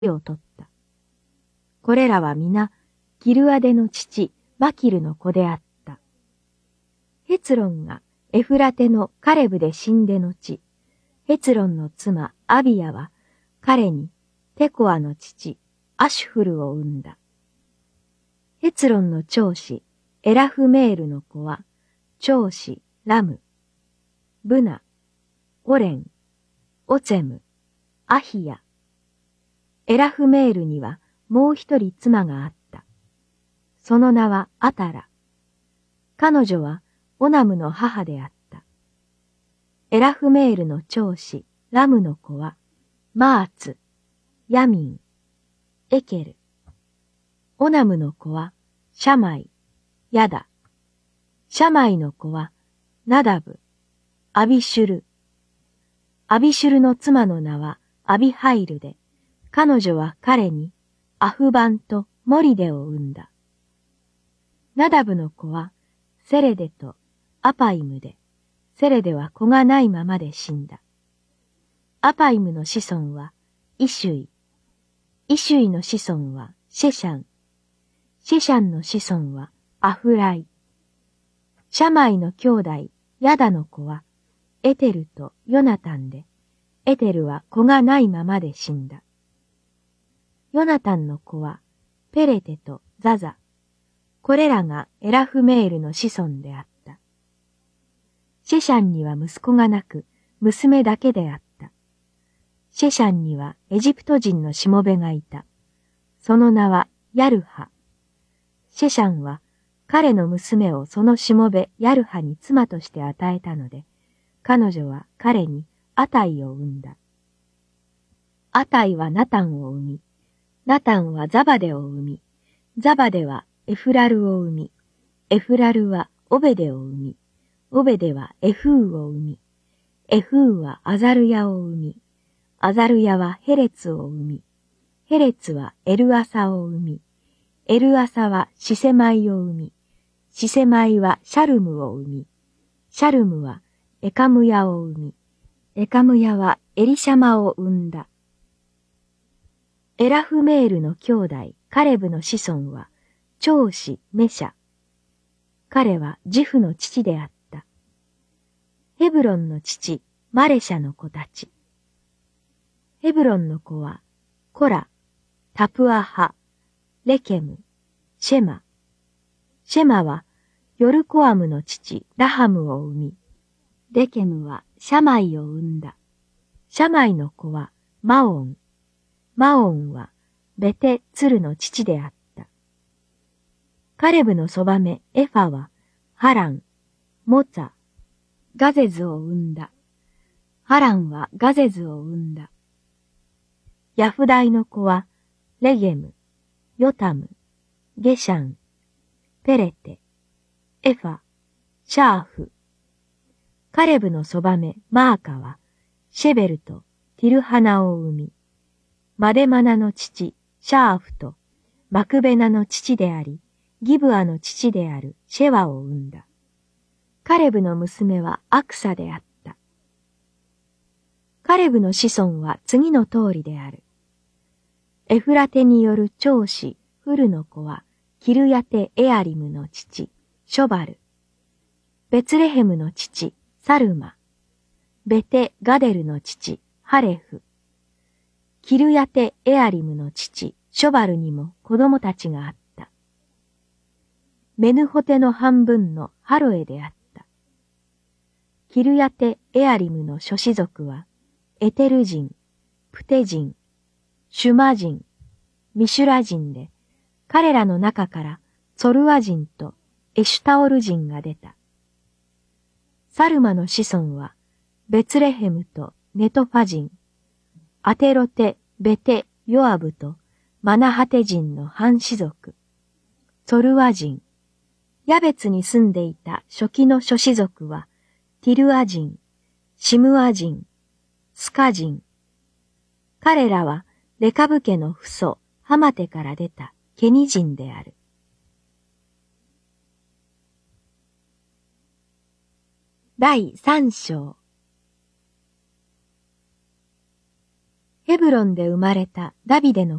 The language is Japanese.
を取った。これらは皆、ギルアデの父、マキルの子であった。ヘツロンがエフラテのカレブで死んで後、ヘツロンの妻、アビヤは、彼にテコアの父、アシュフルを産んだ。ヘツロンの長子、エラフメールの子は、長子、ラム、ブナ、オレン、オツェム、アヒヤ。エラフメールにはもう一人妻があった。その名はアタラ。彼女はオナムの母であった。エラフメールの長子、ラムの子は、マーツ、ヤミン、エケル。オナムの子は、シャマイ、ヤダ。シャマイの子は、ナダブ、アビシュル。アビシュルの妻の名はアビハイルで、彼女は彼にアフバンとモリデを産んだ。ナダブの子はセレデとアパイムで、セレデは子がないままで死んだ。アパイムの子孫はイシュイ、イシュイの子孫はシェシャン、シェシャンの子孫はアフライ。シャマイの兄弟ヤダの子はエテルとヨナタンで、エテルは子がないままで死んだ。ヨナタンの子はペレテとザザ。これらがエラフメールの子孫であった。シェシャンには息子がなく、娘だけであった。シェシャンにはエジプト人のしもべがいた。その名はヤルハ。シェシャンは彼の娘をそのしもべヤルハに妻として与えたので、彼女は彼にアタイを産んだ。アタイはナタンを産み、ナタンはザバデを産み、ザバデはエフラルを産み、エフラルはオベデを産み、オベデはエフーを産み、エフーはアザルヤを産み、アザルヤはヘレツを産み、ヘレツはエルアサを産み、エルアサはシセマイを産み、シセマイはシャルムを産み、シャルムはエカムヤを産み、エカムヤはエリシャマを産んだ。エラフメールの兄弟カレブの子孫は長子メシャ。彼はジフの父であった。ヘブロンの父マレシャの子たち。ヘブロンの子はコラ、タプアハ、レケム、シェマ。シェマはヨルコアムの父ラハムを産み、レケムはシャマイを産んだ。シャマイの子はマオン。マオンはベテツルの父であった。カレブのそばめエファはハラン、モツァ、ガゼズを産んだ。ハランはガゼズを産んだ。ヤフダイの子はレゲム、ヨタム、ゲシャン、ペレテ、エファ、シャーフ。カレブのそばめマーカはシェベルとティルハナを産み、マデマナの父、シャーフと、マクベナの父であり、ギブアの父であるシェワを産んだ。カレブの娘はアクサであった。カレブの子孫は次の通りである。エフラテによる長子、フルの子は、キルヤテエアリムの父、ショバル。ベツレヘムの父、サルマ。ベテ・ガデルの父、ハレフ。キルヤテ・エアリムの父、ショバルにも子供たちがあった。メヌホテの半分のハロエであった。キルヤテ・エアリムの諸氏族は、エテル人、プテ人、シュマ人、ミシュラ人で、彼らの中からソルア人とエシュタオル人が出た。サルマの子孫は、ベツレヘムとネトファ人、アテロテ、ベテ、ヨアブとマナハテ人の半氏族、ソルア人、ヤベツに住んでいた初期の諸氏族は、ティルア人、シムア人、スカ人。彼らはレカブ家の父祖、ハマテから出たケニ人である。第3章。 ヘブロンで生まれたダビデの